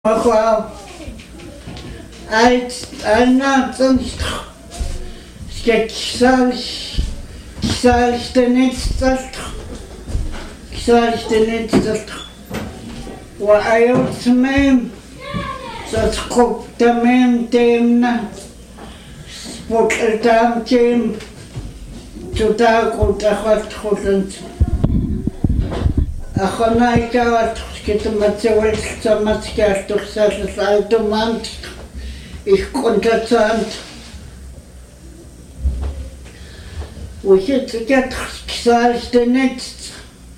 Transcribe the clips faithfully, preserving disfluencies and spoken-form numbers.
Well, I I'm not sonst sketchsals sals the next sals the next what I also mean so scope the main team na sport the team to talk with the hot hot أخونا يكاد كنت متزوج سمت كاستو سالس ألتمانت ich konnte zahnt und jetzt geht es nicht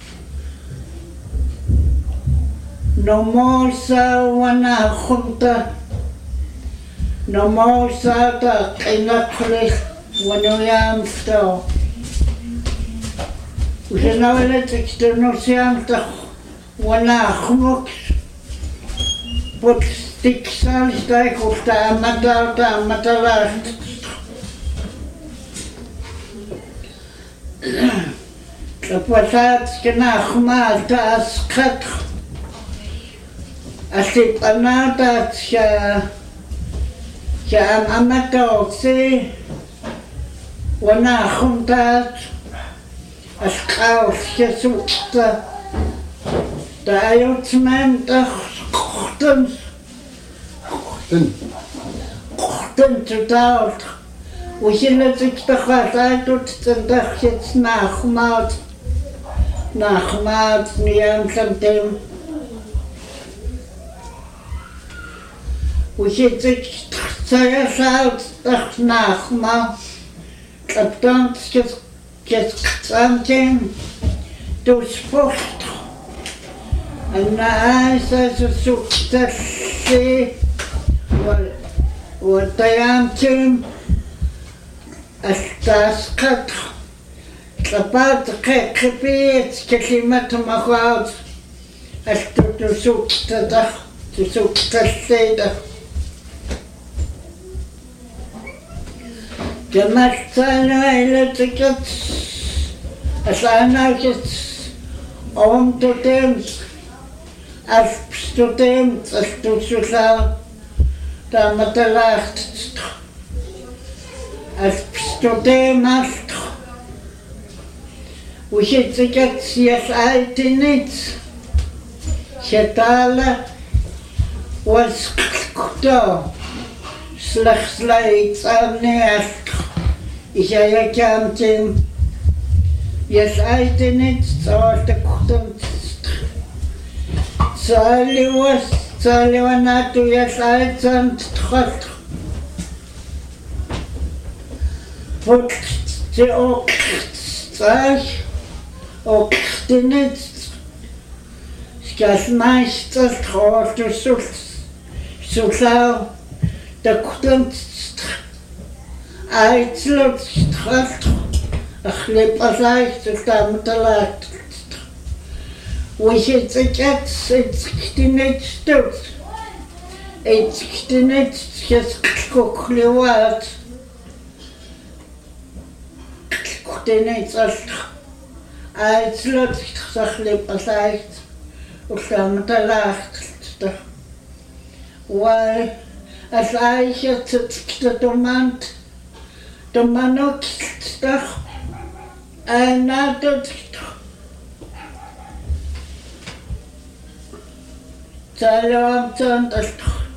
normal sa wana khunta normal sa ta kina khlis wano yam sto وجناولة اكتنوسيان تخ وانا خموك بوكستيك سالس دايك وفتا مدال تا مدالات تبوتات كنا خمال تا اسقط أسيب أنا تات شا شا أم أمتوكسي وانا خمتات أشقاوس يسوقتا دايوت من تختن Chten. Chten totaal وشيلت تختخات تندخ jetzt nachmaat nachmaat نيام سمتم وشيلت تختخات تخ nachmaat كابتن كتقطعتين توسفوخت أنا عايزة سوكتسي وطيامتين أستاسقط تبات قيقبيت كلمة مخاض أستو تسوكتدخ تسوكتسيدخ جمعت أنا إلى تكت أنا كت أم تتمت أف تتمت أستو سلا تامت لاخت أف تتمت وشيت كت يسألتني شتالة وسكتو سلخ سلايت أبني أسك إشايا كامتين يسألتني تصورت كتمت سالي وس سالي وناتو يسألتن تتخط فوت تأوكت ساش أوكتني سكاس مايستر تخورتو سوس سوساو da kunt uitslot straft glip as leicht da met de laat wie het het het net stout het net het koklewaat kunt net as uitslot glip as leicht da met de laat waar als eigen het domant domanot toch en na dat Salam dat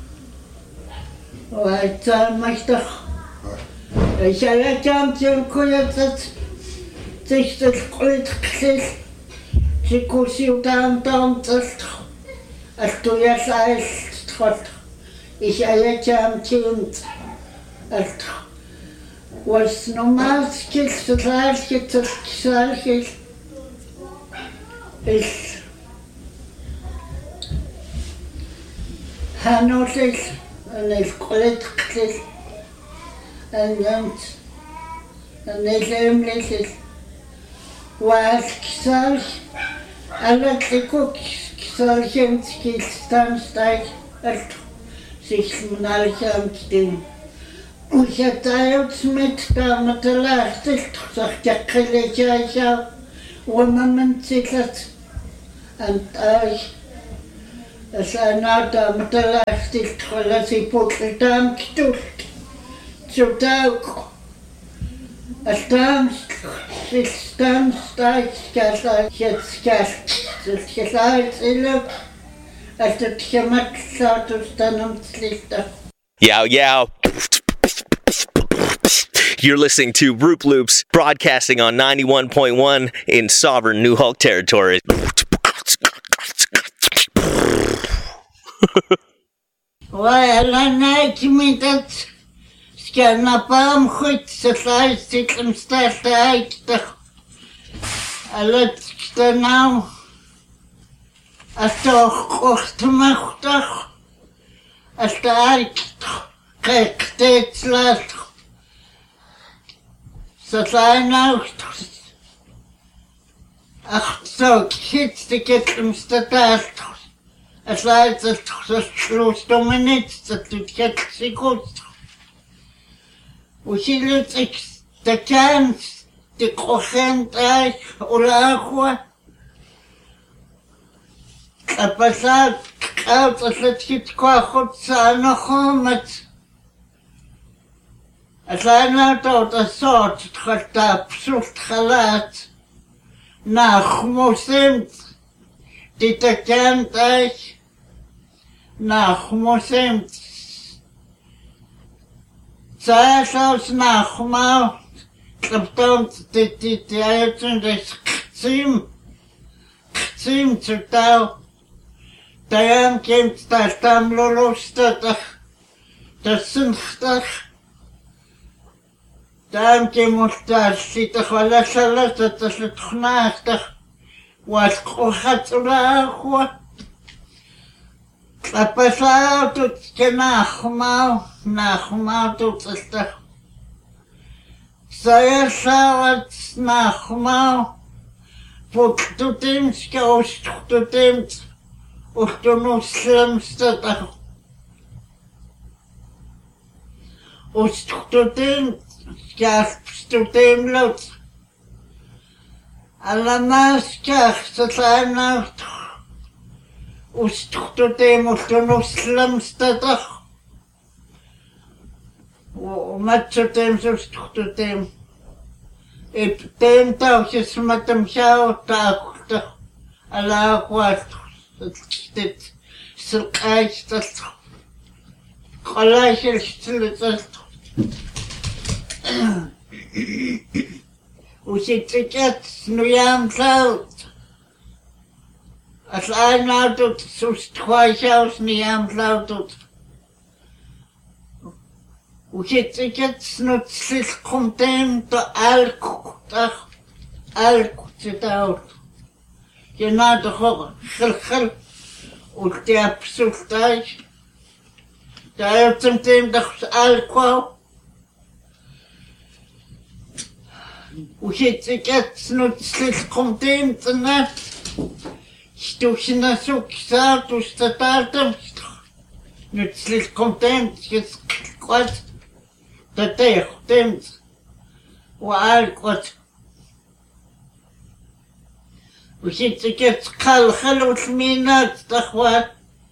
wij zijn maar toch ik zal het aan je kunnen dat zich dat ooit gezegd ze koos dan dan dat als toen je zei het Ich ayacham kind alt was normal skills total skills skills is hanotis en is collectis en dan en is was skills alle trikots skills skills dan stijg alt sich منالكام تدين وشتايوت مت كامت لاختك صحتك اللي جايشا وما من تلت أنت أي Asana matalastil trolasi putlitam kitult. Tutauk. Astam sistam stais kasa jetskal. Zilkasal siluk. Astat kemat satus tanam slita. Yow yow. You're listening to Roop Loops, broadcasting on ninety-one point one in sovereign New Hulk territory. Well, I mean that Scanapam Hut Society can start the let's the now a toch to Machtach as the Ike States last. So I know ach so kids to get them started. As I said, the close to minutes that to get the good. We see the cans, the corrent eye, or agua. A passat out as a kit quahot sana homet. As I not out a sort, cut up, suit halat. Nach Mosimt, did the cant eye. Nach Mosimt. Zasaus nach Mau. Klaptont, did the item this Kzim. Kzim to tau. Diane came to that tam lolostad. The Sinstach. Diane came with that seat of a lesser letter to the Tnastach. Was Kohatsula. A passado que nachmal, nachmal tut es doch. Sei schaut nachmal, wo du demst gehst, du demst, und du noch schlimmste doch. Und du demst, gehst du dem Lot. Alla maskach, so sein Nacht. Устхтутем устхтунуслымстатах. Матчутем устхтутем. Иптем таусис матам шау таухтах. Аллахуат. Стит сылкайстат. Колайшил стилитат. Уситикет снуям саут. As I now do so twice house me am louded. We get snot sis content to alk alk sit out. You know the whole khil und der Psultage. Da hat zum dem das Alkohol. We get snot sis content to not. Stuchen na suksa, tu statatam. Nützlich content, jetzt quat. Da tech, temt. Wa al quat. We zitten jetzt kal khalut minat, dakhwa.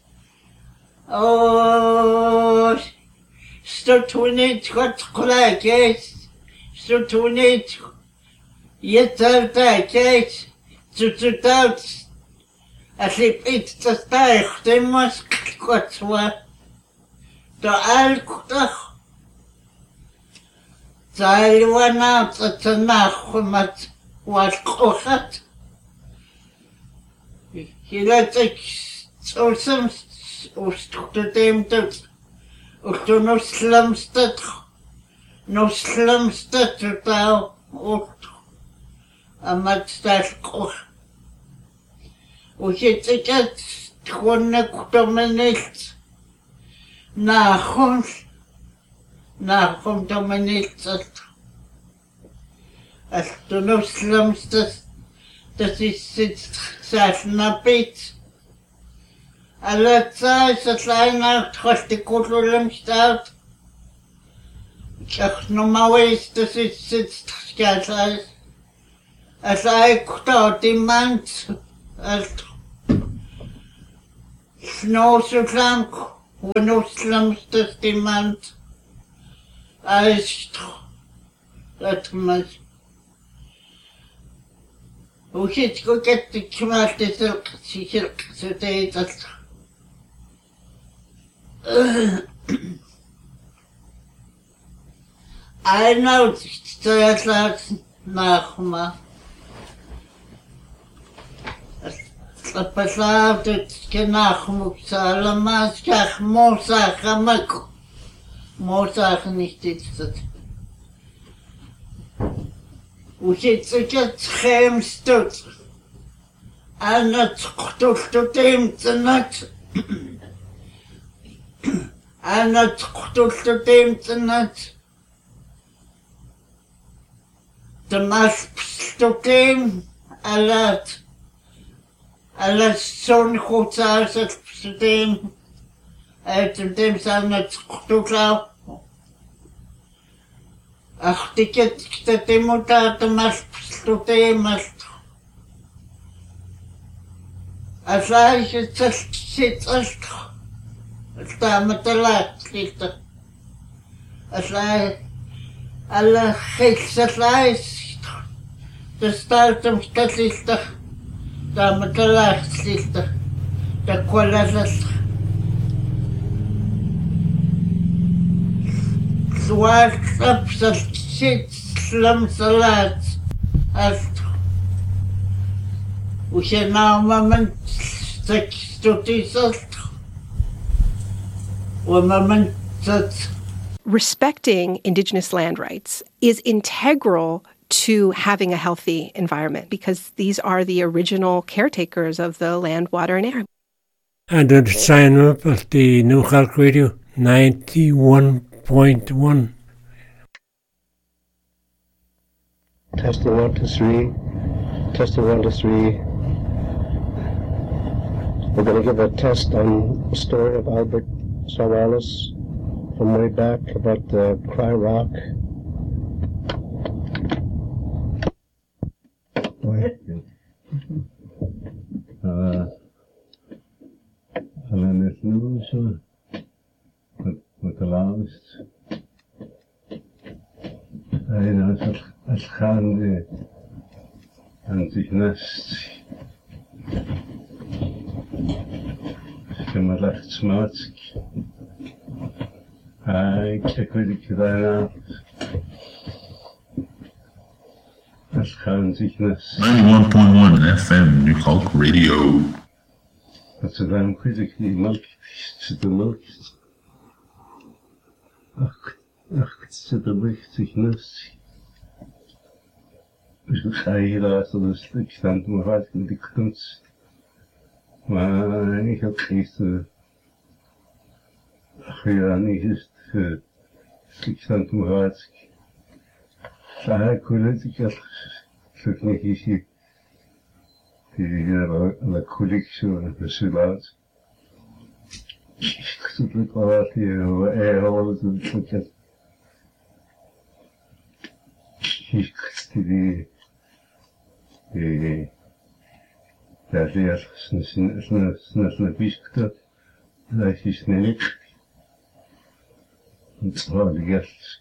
Oh, stotunit quat klakes. Stotunit. Yetar ta case. Tututout. As if it's the style, they must cut what the alcohol. Zali one out at the Nachumat was cohat. He let it so some to them to to no slumstead, no slumstead to thou or a much that coch. We zit ik het gewoon dominant. Na ons, na ons dominant. Als de moslims dat dat is zit zelf na bed. Alle tijd dat hij naar het de koelum staat. Ik zeg normaal is dat is zit schijt. Als hij komt die man. Als Snosulang, Winuslamstas demand, Eist, that much. We should go get the tomato silk, silk, so they that. I know that last nachma. Запасав kenach muksala maskach mosach amak. Mosach nicht ist das. Und jetzt geht Schemstut. Einer zuchtut dem Zenat. Einer zuchtut dem Zenat. Der Maspstut dem Alat. Alles zo'n goed als het systeem uit het systeem zijn het goed lauw. Ach, die het dat die moet uit de mas systeem is. Als hij het zit als het daar met de laat ligt. Als hij alle geest lijst, de staat hem dat ligt. Da met de laag ligt, de kwaliteit. Zwart op zijn shit, slim salaat. Als hoe je nou moment seks tot is het, hoe moment dat. Respecting Indigenous land rights is integral to having a healthy environment because these are the original caretakers of the land, water, and air. And to sign up at the New Khalk Radio ninety-one point one. Testing one, two, three. Testing one, two, three. We're going to give a test on the story of Albert Sawalis from way back about the Cry Rock. Uh, and then there's news uh, with, with the last. Uh, you know, it's it's handy and sich nest. Stimmt recht schmutzig. I check with the kid ninety-one point one F M, New Khalk Radio. That's a damn critically milk to the milk. Ach, ach, to the wichtigness. Ich schreie hier also das stand mir was in die Kunst. Maar ich hab diese ach ja, nicht ist für ich stand mir was. Schau, Kollege, ich nicht hier die la collection de ceux-là. Tout le travail est rose, peut-être. C'est des des d'aller ce ne ce ne ce ne plus que là c'est ce n'est und zwar die Gäste.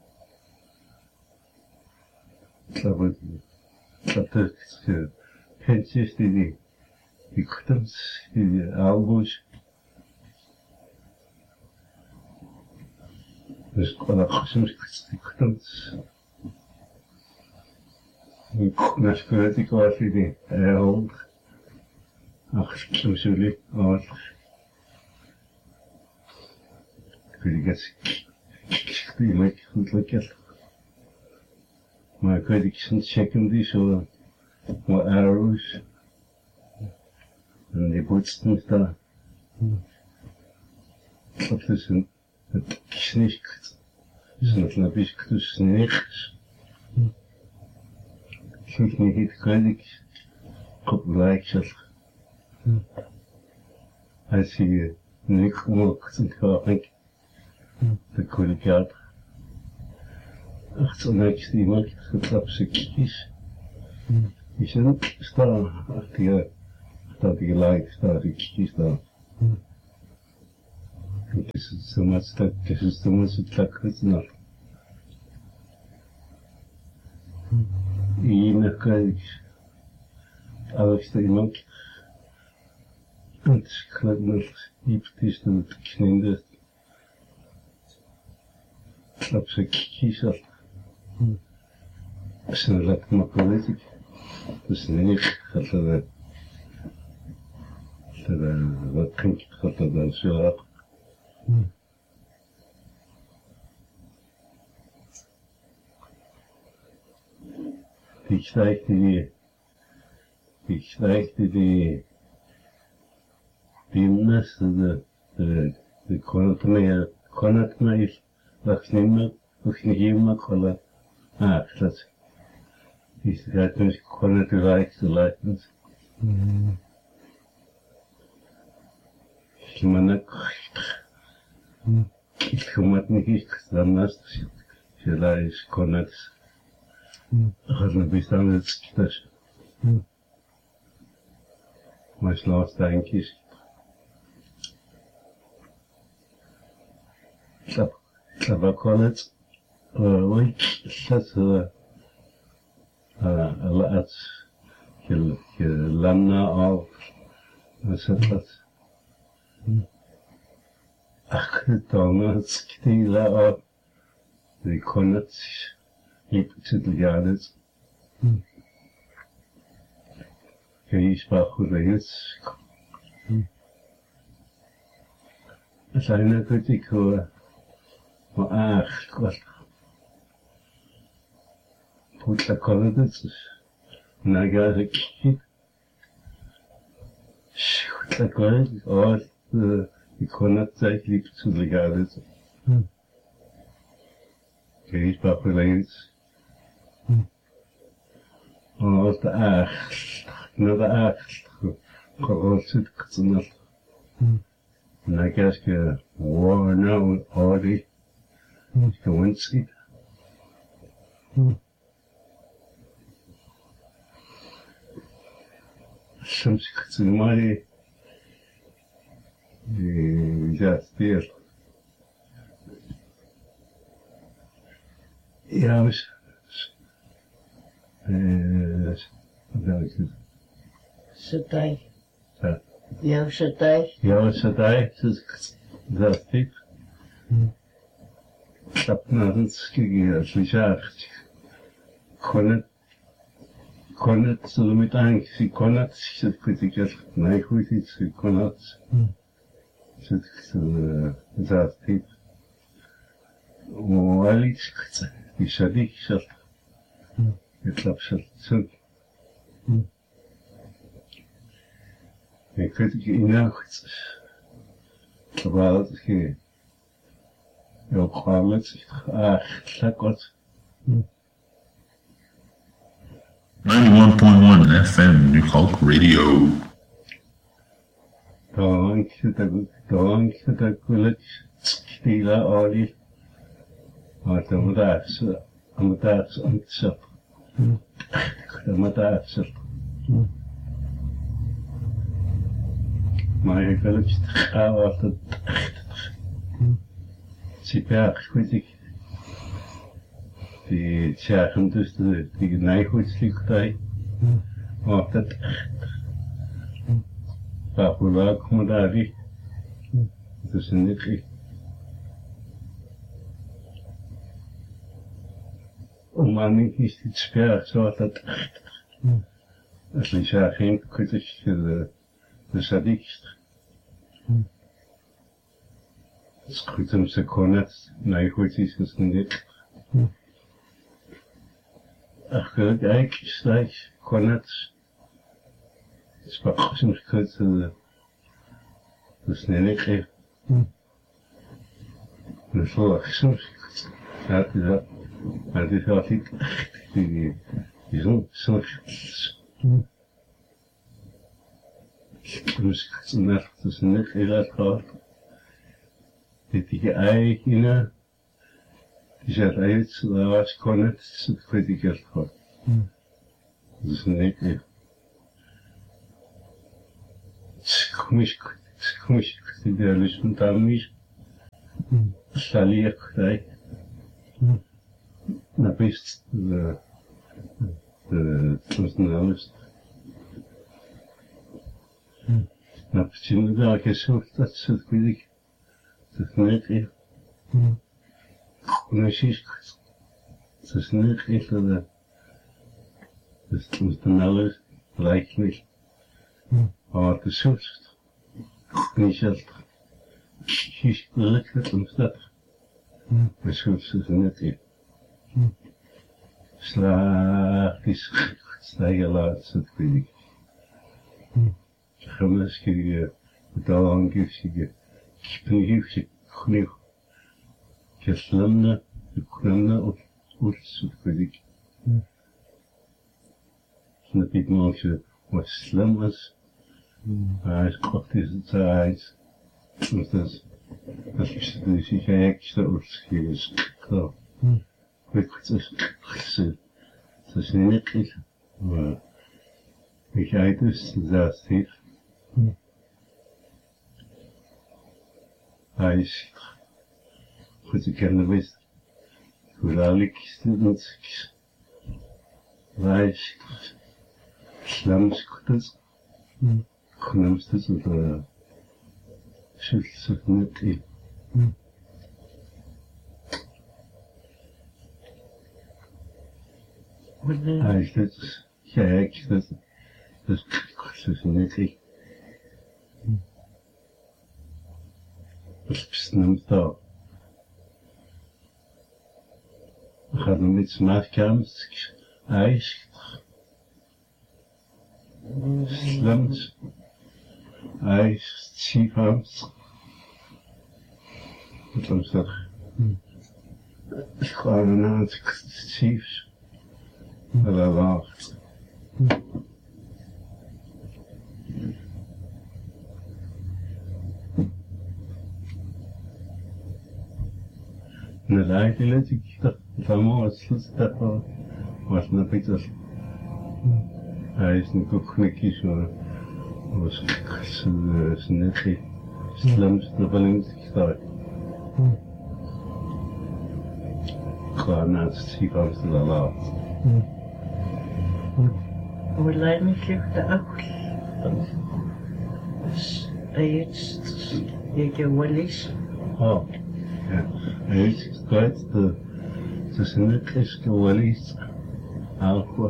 Ça veut dire, ça peut être, penses die, die, die Kuttens, die Albus. Das ist quasi auch schon die Kuttens. Das gehört die quasi die Erholung. Ach, zum Schule, aber. Für die ganze, die Leute, und Leute. Maar ik weet, ik zit checken die zo, wat arrows. En die boetsten daar. Dat is een, het knikt. Dus dat een beetje dus niks. Ik vind niet, ik weet, ik kop gelijk zat. Als je niks gemaakt en gewoon, dan kon ik uit. Ach, zo niks die maakt getrapse kies. Je zit staan, achter je, staat je lijf, staat je kies daar. this is so much that this is so much that it's not. Ina kai Alex the monk and kladnul iptis the kninde klapse kisa snelat makolitik snenik khalada tada vakink khalada shaq Ich zeigte die, ich zeigte die, die Messe, die, die, die konnte mir, konnte mir, was nicht mehr, was nicht immer konnte, ah, das, ich sagte mich, konnte reichen, leiten. Ich meine, ich komme nicht, damals, vielleicht konnte es, Achas na bystan het skitas. Maar slaat dankjes. Klap, klap konet. Oi, dat laat je je lamna al. Wat is dat? Ach, dan het skitila al. Die konet. Ik zit er ja net. Je sprak goed eens. Het zijn net wat ik hoor. Maar ach, wat. Goed, dat kan het niet. Nou ga ik niet. Goed, dat kan het. Oh, ik kon het zeggen, ik zit er ja net. Je sprak goed eens. Oh, de acht. Nou, de acht. Gewoon zit ik zo net. En dan krijg je, wow, nou, hoor die. Gewoon ziet. Soms ik zo maar die, ja, speelt. Ja, dus. Eh, wat is het? Satai. Ja. Ja, satai. Ja, satai. Dat is dat naar het skiën, als je zegt. Kon het, kon het zo met angst, kon het, zit kritisch, nee, goed iets, kon het. Zit dat is wel iets, die sadik zat. Ik klap ze zo. Ik weet het in nacht. Terwijl het ging. Heel kwalijk. Ah, lekker. ninety-one point one F M New Hulk Radio. Dank je dat dank je dat gelukkig stila Ali. Maar dan moet ik ze, dan moet ik ze ontzettend. Dan moet ik ze. Maar ik wil het gaan wat het super goed ik. Die zeggen dus de die neigungslichtheid. Maar dat Papula Kumudari. Dus niet ik. Maar niet is het speelt zo dat als je zegt geen kritisch de de sadikst. Het goed om te kunnen, nee goed is het niet. Ach, kijk, steeds kon het. Het is wel soms goed de snelheid. Dus wel soms gaat het dat. Maar het is wel niet die die zo soms. Dus net dus net heel erg gehad. Dit die eigen die zegt uit, daar was kon het, zo weet ik het gewoon. Dus niet echt. Het is komisch, het is Миш сидели там миш. Шалиек дай. Напишет the the personalist. На почему да, кешел статус квидик. Соснеки. Нашишка. Соснеки это das personalist likely. А ты шутишь? Не сейчас. Шиш легко там стат. Нашел соснеки. Slaag is stijgen laatste kwijt. Gemesje, betaling gifje, gifje, genoeg. Geslemne, geklemne of oortse kwijt. Snap ik maar als je wat slim is. Hij is praktisch het tijd. Dus dat is, als je dus je extra oortse is. Klaar. Het is, het is niet, maar ik uit dus dat heeft. Hij is goed te kennen wist. Hoe dadelijk is het niet. Hij is slamskut. Knamst het op de schulds of niet. Hij is het gek, dat is niet ik. Dat is niet zo. We gaan hem iets maken, hij is slams, hij is chiefhams. Dat is dat. Ik ga naar het chiefs. Eller rart. Nej, det är lite kul. Det var slut därför var det bitte. Jag är inte kukniki så och så snäppig. Slams det var inte kul. Klarna sig fram till alla. والله نشوف أكل أيت يجوليش Ja, ja. Hij is kwijt de tussen de Christen alcohol.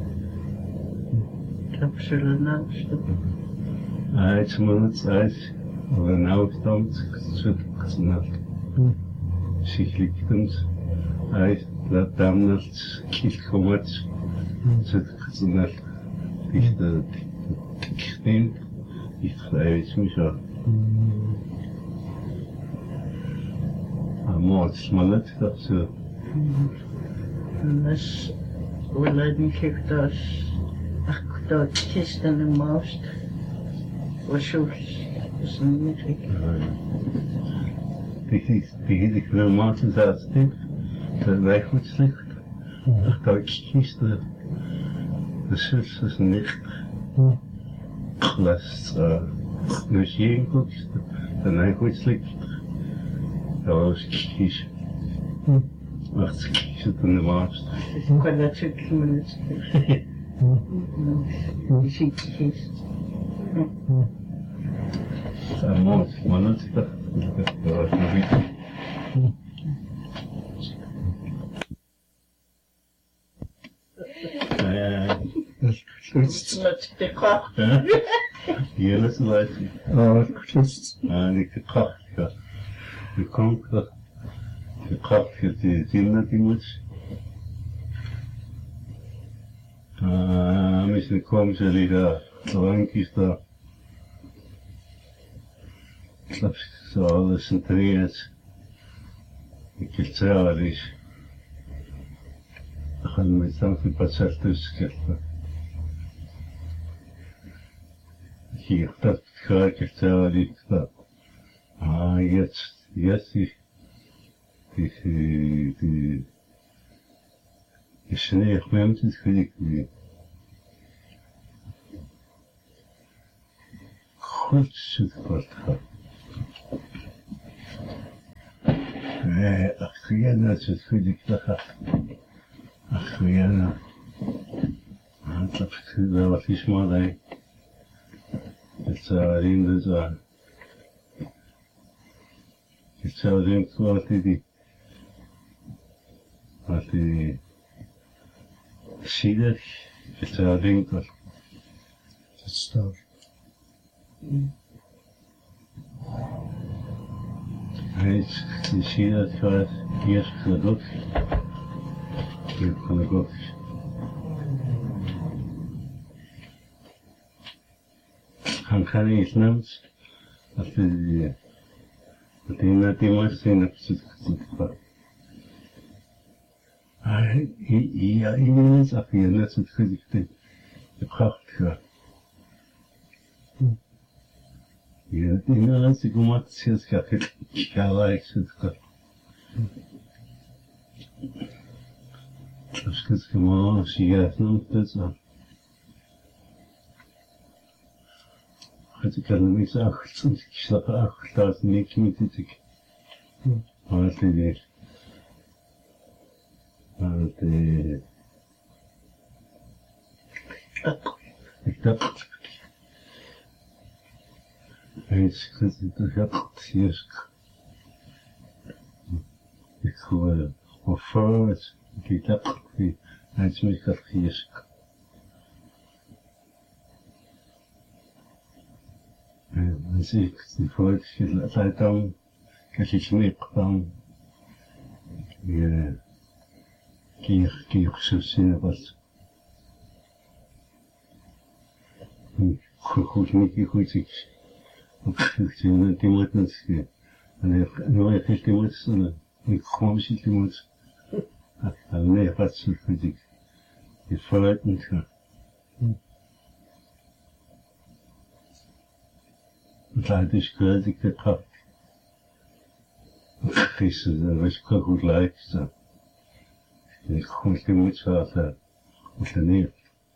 Absoluut naast. Hij is maar het uit, of een afstand, zit snel. Zich lichtend, hij laat dan het kielkomet, zit snel. Dicht de kring, dicht vrijwillig misschien. موت سمالت تقصير الناس ولادني كيف داش أخذت كيستن الماست وشوف اسمي فيك تيجي تيجي كل ما تزاستي تلاقي خوش سليك أخذت كيست الشرس اسمي خلاص نشين كوكس تلاقي خوش سليك Dat is kies. Wacht, kies het in de maast. Ik kan dat zo kiemen. Je ziet het kies. Dat is mooi, maar dat is dat. Dat is nog niet. Ja, ja, ja. Dat is goed. Dat is de kracht. Ja? Hier is het leuk. Oh, dat is goed. Ja, die kracht, ja. De kanker, de kracht heeft de zin dat hij moet. Misschien komen ze die daar, de rankjes daar. Ik snap zo alles centreerd. Ik heb zelf is. Dan gaan we met z'n passer tussen kijken. Hier, dat ga ik het zelf niet. Ah, jetzt. Jetzt die, die, die, die, die Schnee schwemmt ins Krieg. Kultsut kortha. Eh, akhriana tsutfidik taha. Akhriana. Antlap tsida watishma dai. It's a rin the a. It's a rin quality. What the Cedar, it's a ring. That's stuff. It's the Cedar for years to the book. Here for the book. Hankari Islam's after the the thing that they must say next to the I, ja, iedereen is af hier, net zoals ik de kracht ga. Ja, iedereen is gewoon wat zelfs gaat het gelijk zit ga. Dus het is gewoon als je gaat doen, dat is al. Het ik kan niet zeggen, ik snap echt dat niks met dit ik. Maar het is and the ik dacht eens gezien dat het hier ik hoor of voor ik dacht die eens met dat hier en zie ik die voor het tijd dan als je niet dan ja Kier, kier, zo wat. Goed, niet goed, ik. Ik zie die moet niet. En ik nooit heeft die moet. Ik gewoon zit die moet. En nee, wat zo goed ik. Ik vooruit niet gaan. Het is goed, ik heb gehad. Gisteren was ik ook goed lijkt. Ik kom niet meer zo uit de neer.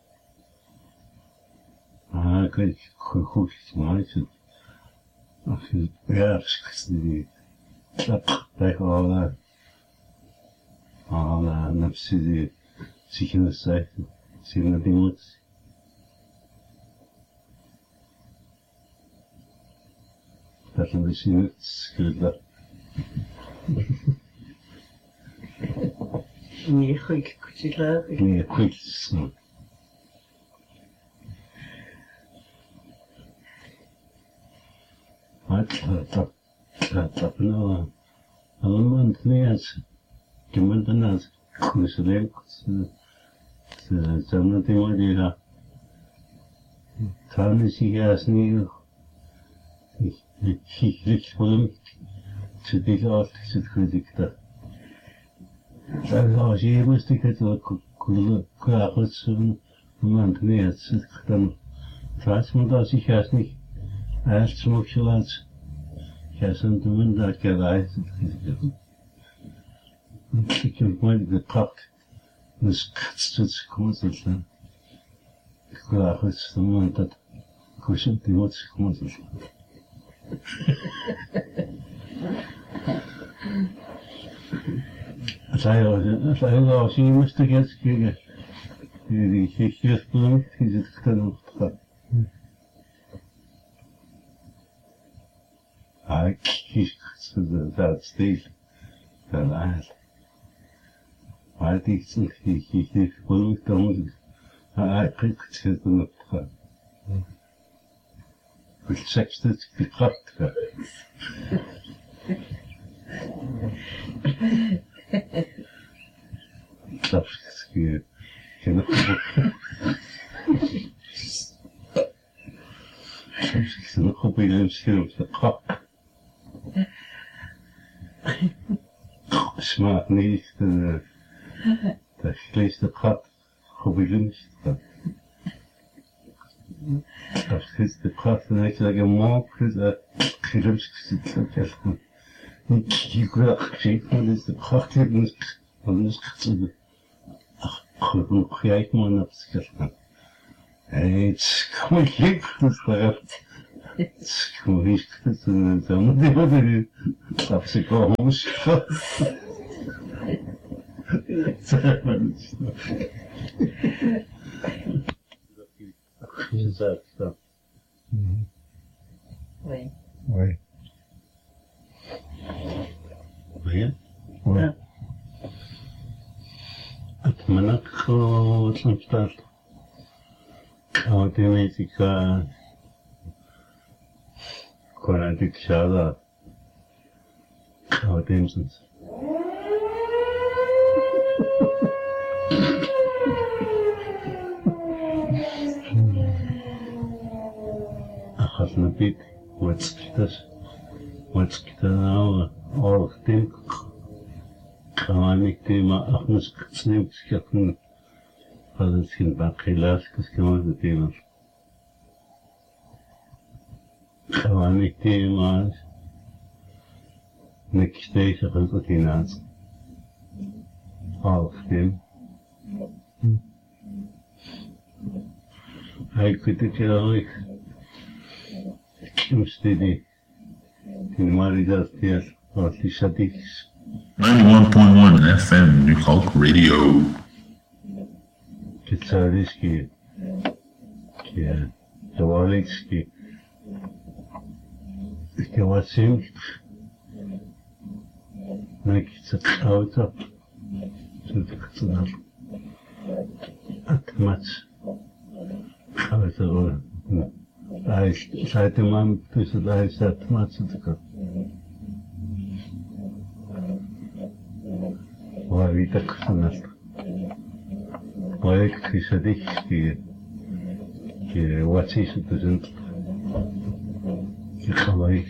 Ah, ik weet goed iets maken. Als je ja, die dat tegen alle alle nafsi die zich in de zijde zien dat iemand dat een beetje niet schudden. Nee, goed, goed, laat ik. Nee, goed. Maar dat, dat, dat nou, allemaal niet. Je moet dan als, dus leuk, ze zijn dat iemand die gaat. Trouwen is hier als niet, ik zie het voor hem, ze dit altijd zit goed ik dat. Als je moest ik het ook klagen, zo'n moment nee, het zit dan. Trouwens, maar als ik juist niet, eerst mocht je laten. Juist aan het moment dat ik eruit zit. Ik heb mooi gepakt. Dus het is goed dat ze. Ik klaag het zo'n moment dat ik was op die emotie gewoon zo. Als je moest ik eens kijken, die geestjesbloem, die zit gedaan. Ah, ik kies dat steeds, dat uit. Maar die geestjesbloem, dan moet ik, ah, ik kijk het zitten op het gaan. Ik zeg dat ik de kracht ga. Dat is geen ik zit nog op een scherm op de kap. Smaak niet, dat vlees de kap op een lunch. Dat is de kap, dan heb je dat je maak, dat je lunch zit op je schoen. Ik wil gezegd, maar dat is de kap, dan is het goed, kijk maar naar het scherm. Het is gewoon leuk, dat is Сквозь там делали, а психологи. Oui. Oui. Oui. Oui. أتمنى تكون تنفتح أوتوماتيك كوناتيك شادا أوتوماتيك أخذنا بيت واتسكتش واتسكتنا أورختين كوانيك تيما أخنس كتسنيم كتكتن قادتين باقيلات كتكمان تيما كوانيك تيما نكتيش قلتينات أورختين هاي كنت كلاويك كمستدي تنماري جاستياس واتي شاتيكس ninety-one point one F M New Hulk Radio. كتساريسكي كي تواليكسكي كواسيم نكتسك أوتا تتكتنار أتمت أوتا عايش ساعتمان تسد عايش ساعتمان تتكتنار وعيتك سنة وعيك في صديق كي كي واتي ستزنت كي خوايك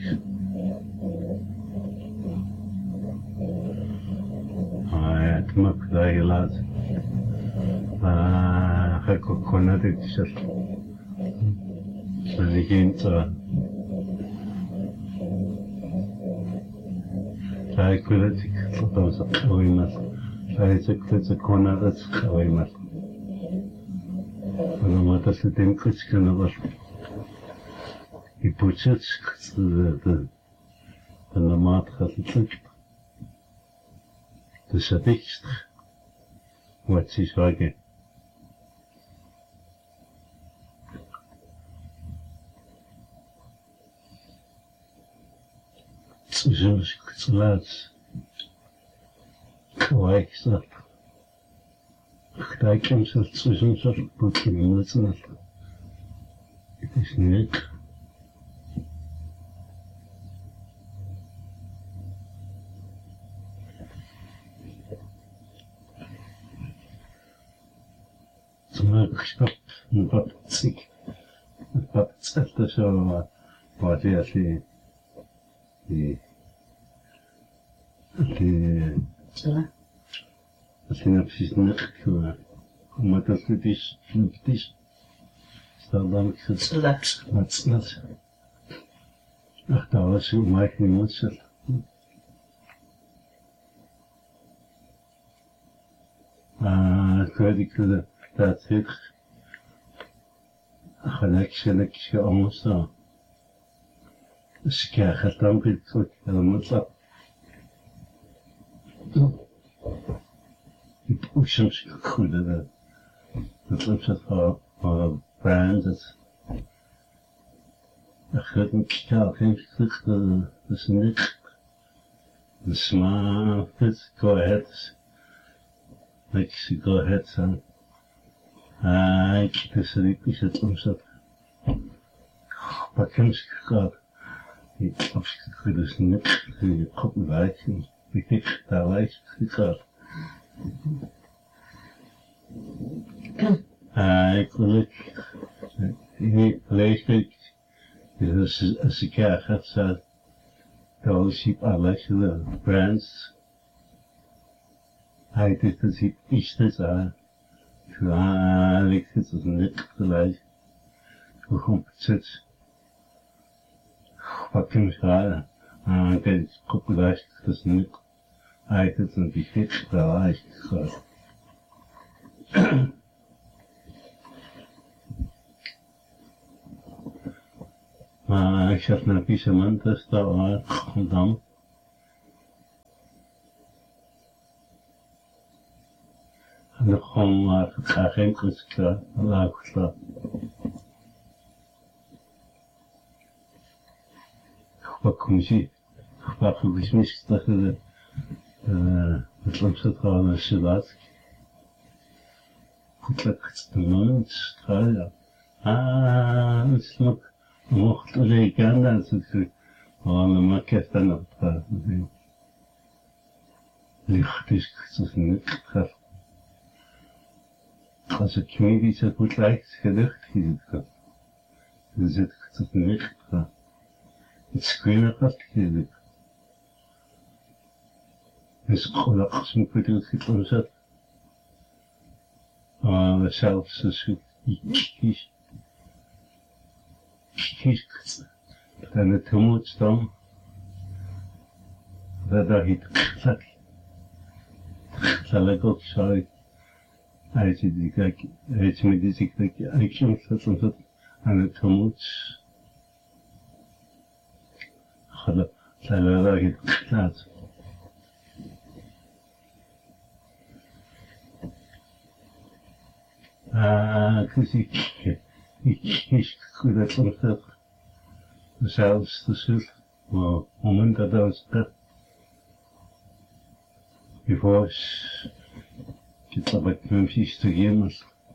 عيات مك دايلات خاكو كوناتك تشت مليكين تا هاي كلتك تطوز قويمة هاي تكتت كونات قويمة ولما تستين كتك نظر يبوتشت كتت النماط خلتك تشتكت واتشيش واقع تجمش كتلات كوايك صار اختاي كمسل تجمش بوكي ملتنا تشنيك تما كشطب نبط تسيك نبط تسالت شو واتي أسي في في أسي نفسي نقك وما تسلتيش نبتيش استخدامك Slat. ما تسلت أختار شو مايك نموتشل آه كذي كذا تاتيك خلاك شلك شو أموسا شكا ختم بيتوك هذا مطلق يبوشمش كل هذا مطلب شطها براندز أخذت مكتا خيم شتك بسنك نسمع فيت go ahead like go ahead son هاي كده سريك مش هتلمسك بكمش كار يتلمش كده سنك يقبل عليك بيتك تعاليك كار هاي كلك هي ليش كده السكاة خمسة تولشيب على كده brands هاي تتسيب إيش تسعى شو عليك تتسنك تلاقي وهم بتسد فكم شغالة أنا كده قبل عايش تتسنك هاي تتسنك بيتك تلاقي خلاص Maar ik zat naar Pieseman, dat is daar waar, dan. En dan gewoon maar het agent is klaar, laag klaar. Wat kom je? Wat is mis dat je het lamset gewoon als je laat. Goed lekker te doen, het is ja. Ah, het is nog mocht rekenen dat het gewoon maar ketten op het licht is het is niet getreft. Als ik me niet zo goed lijkt, gelucht is het gaat. Dan zit ik het niet getreft. Het screamer gaat gelukt. Dus gelukkig moet ik het goed omzetten. Maar zelfs als ik kies. Kies. Dan het moet staan. Dat daar het gezet. Zal ik ook zo. Als je die kijk, als je met die kijk, ik moet het omzetten. En het moet. Gelukkig. Zal ik daar het gezet. Ah, dus ik, ik, ik goed dat omzet. Zelfs de zult, maar op het moment dat dat is, bevor ik het op het muziek te geven,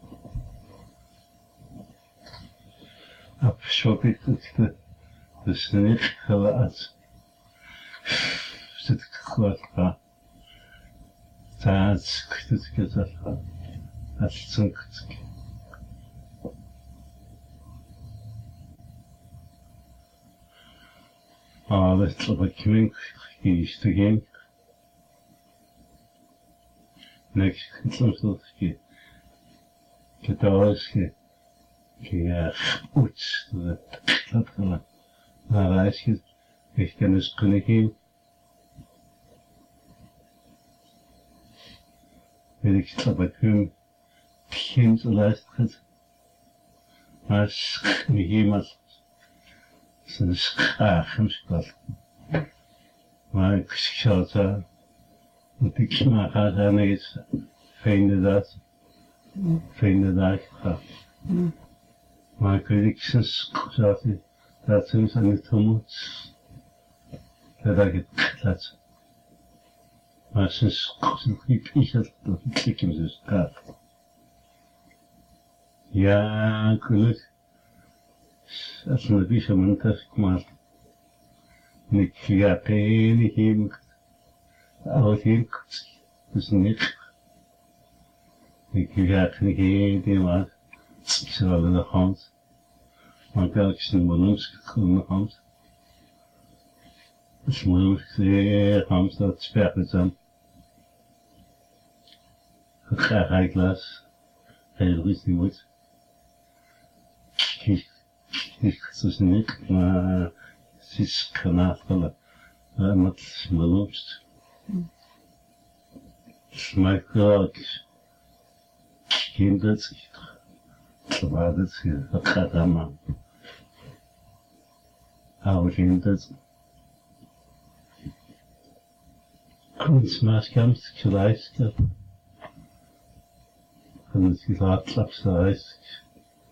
afschop ik het, dus niet gelaat. Zit ik goed gaan. Dat is goed gezegd. Dat is zo'n goed. Ah, dat is op het kmink, is te geen. Niks, het is soms dat ik het al eens ge, ge, oets, dat dat gedaan. Maar als je, ik kan dus kunnen geven. Weet ik het op het kmink, geen te luisteren. Maar als ik me iemand zijn schaamspel. Maar ik zou het zeggen, dat ik maar ga zijn iets, fijne dat, fijne dag ga. Maar ik weet niet, sinds dat dat soms aan het gemoed, dat ik het laat. Maar sinds ik niet dat ik hem zo straat. Ja, gelukkig. Als een beetje moment heb ik maar niet ga tegen hem, oud hem, dus niet. Ik ga geen idee maar, ik zal in de hand, maar ik heb een balloons in de hand. Dus balloons in de hand, dat sperrt aan. Ik ga geen glas, heel rustig moet. Ik dus niet, maar het is kanafelen, met balloons. Maar ik wil geen dat waar dat dat gaat allemaal. Hou geen dat. Kunstmaßkampf geleistet. En het gelaat geleistet.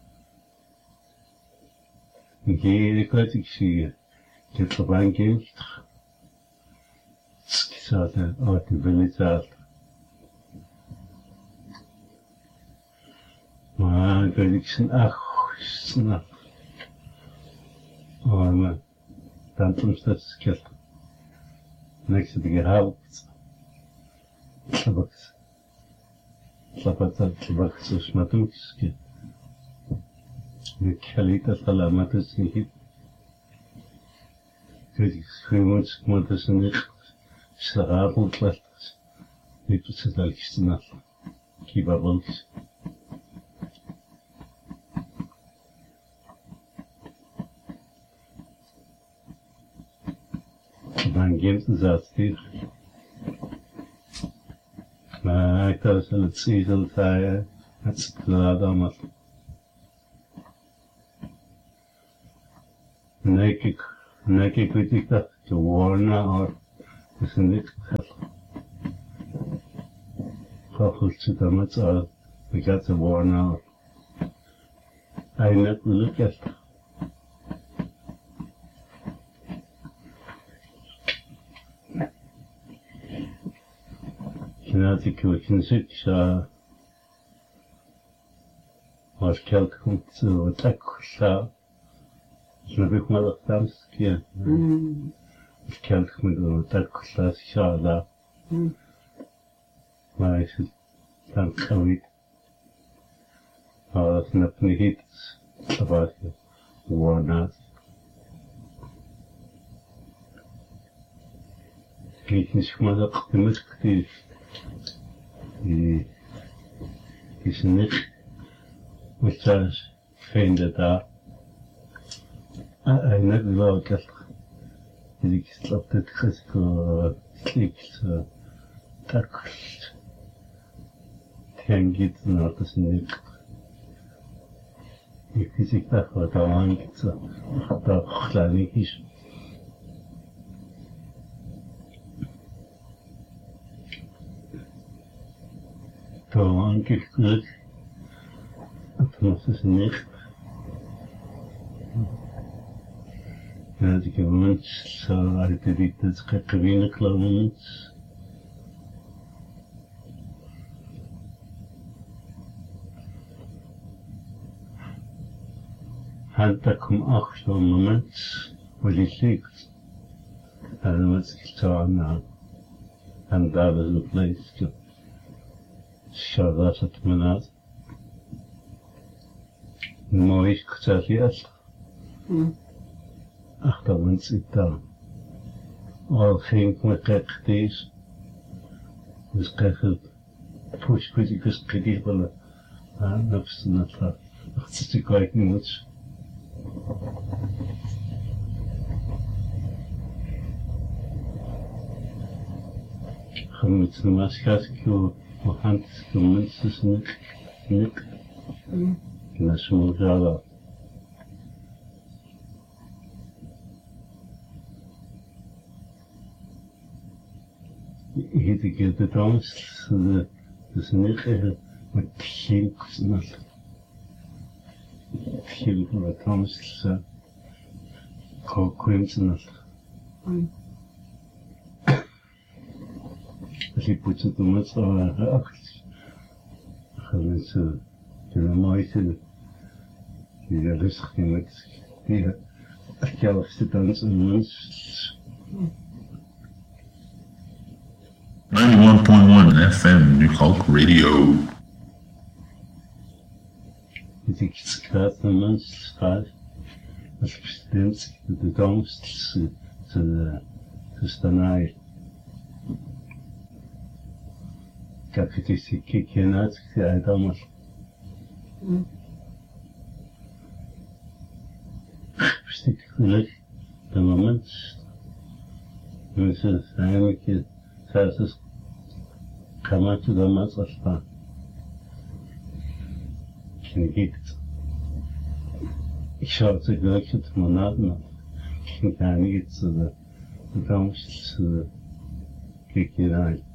En geen kwijt ik zie. Ik heb er bang geen. Ik zou het uit de billetzaal. Maar ik weet ik zijn ach, snap. Oh, maar dan soms dat is kert. Niks heb ik gehaald. Tabak. Tabak, tabak, zo smatuk. Ik ga niet dat alamat is niet. Ik weet ik, gewoon, maar dat is niet. Slaapend laat. Niet dat ze dat is na. Kibabels. Dan geen zat hier. Maar ik had het zezel zei, het zit er allemaal. Naked, naked critic to warn or isn't it? How to the much or we got the warn out. I not look at. Genetic quickness, uh, was calculated to attack, so. Snabik mal auf Damski. Ich kenne mit dem Tagklass Schada. Weiß dann kann aber das nicht nicht aber warna. Ich nicht mal auf die Mitglied. Die ist nicht mit das finde da. I never know that he stopped at critical clicked tackles. Ten gets not as nick. If he's a back or the one gets a Chlanikish. The one gets good. Atmos is nick. Ja, die gewöhnt, so alte Lieder, es gibt keine Klauben. Halt, da kommen auch so ein Moment, wo die liegt. Also, man sich so an, an da, das ist vielleicht, schau, das hat man das. Nur ich gesagt, jetzt. Ach, da man sich da. All ging met rechts. Dus krijg je push criticus critical. Ah, dat is net waar. Dat is te kwijt niet. Gaan we maar schakelen. We gaan de mensen niet. Niet. Dat is moeilijk. Ik heb het trouwens, dat is niet echt met schilks en dat. Schilks en dat trouwens, kookwims en dat. Als je put het om het zo acht, gaan mensen kunnen mooi zijn. Die er rustig in met die akkelste dansen en mensen. ninety-one point one F M New Hulk Radio. Die gaat de mens gaat als bestemd de toekomst te te te staan. Kijk, het is die kijk uit, ja, dan maar. Stik geluk, de moment. Mensen zijn een keer. Zelfs kan man zu der Masse sparen. Ich geht. Ich schaue zu gleichen Monaten an. Ich kann gar nicht zu der Bekommst zu Kickerei.